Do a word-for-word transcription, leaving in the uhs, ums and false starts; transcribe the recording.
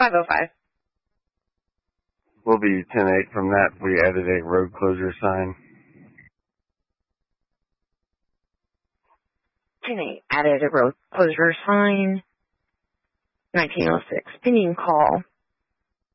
five oh five. We'll be ten eight from that. We added a road closure sign. ten eight added a road closure sign. nineteen oh six, pending call.